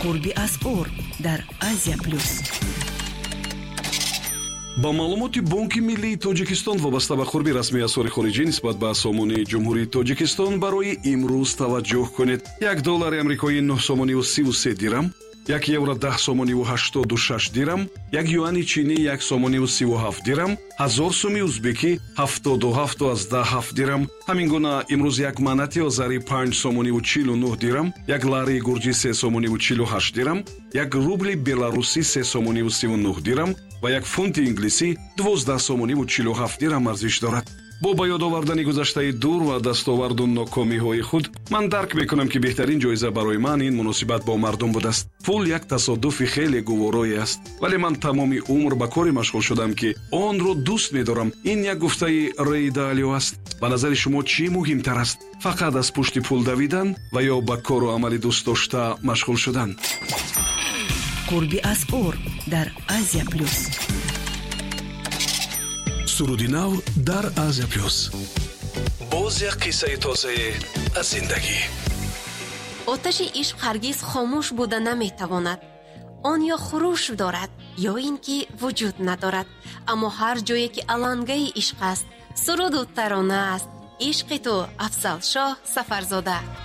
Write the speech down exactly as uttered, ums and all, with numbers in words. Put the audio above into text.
قربی از اور در آسیا پلوس. با маълумоти бонки миллии тоҷикистон вобаста ба қурби расмии асъори хориҷӣ нисбат ба сомонии ҷумҳурии тоҷикистон барои имрӯз таваҷҷӯҳ кунед. як доллари амрикоӣ нӯҳ сомониву сиву се дирам, як евро даҳ сомониву ҳаштоду шаш дирам, як юани чинӣ як сомониву сиву ҳафт дирам, ҳазор сӯми узбекӣ ҳафтоду ҳафту аздаҳ ҳафт дирам. ҳамин гуна имрӯз як манати озарӣ панҷ сомониву чилу нӯҳ дирам, як ларии гурҷӣ се сомониву чилу ҳашт дирам, як рубли беларусӣ се сомониву сиву нӯҳ дирам ва як фунти инглисӣ дувоздаҳ сомониву чилу ҳафт дирам арзиш дорад. бо ба ёд овардани гузаштаи дур ва дастоварду нокомиҳои худ ман дарк мекунам ки беҳтарин ҷоиза барои ман ин муносибат бо мардум будааст. пул як тасодуфи хеле гуворое аст, вале ман тамоми умр ба коре машғул шудам ки онро дӯст медорам. ин як гуфтаи Рей Далио аст. ба назари шумо чӣ муҳимтар аст, фақат аз пушти пул давидан ва ё ба кору амали дӯст дошта машғул шудан? قربی از اور در آسیا پلوس. суруди нав дар Азия плюс. боз як қиссаи тозае аз зиндагӣ. оташи ишқ ҳаргиз хомӯш буда наметавонад. он ё хуруш дорад ё ин ки вуҷуд надорад. аммо ҳар ҷое ки алангаи ишқ аст, суруду тарона аст. ишқи ту, Афзалшоҳ Сафарзода.